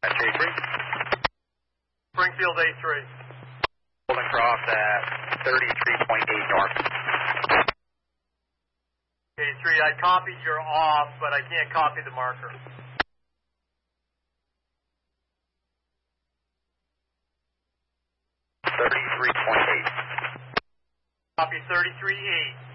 At J3. Springfield A3. Holding cross at 33.8 north. A3, I copied your off, but I can't copy the marker. .8. Copy 33.8.